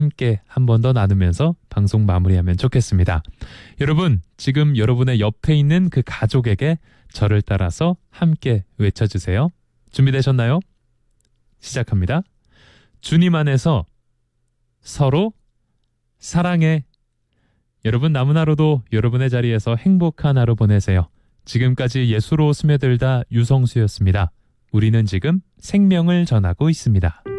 함께 한 번 더 나누면서 방송 마무리하면 좋겠습니다. 여러분, 지금 여러분의 옆에 있는 그 가족에게 저를 따라서 함께 외쳐주세요. 준비되셨나요? 시작합니다. 주님 안에서 서로 사랑해. 여러분, 남은 하루도 여러분의 자리에서 행복한 하루 보내세요. 지금까지 예수로 스며들다 유성수였습니다. 우리는 지금 생명을 전하고 있습니다.